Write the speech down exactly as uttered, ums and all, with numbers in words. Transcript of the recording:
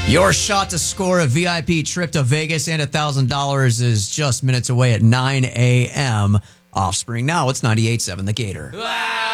Your shot to score a V I P trip to Vegas and one thousand dollars is just minutes away at nine a.m. Offspring now. It's ninety-eight point seven The Gator.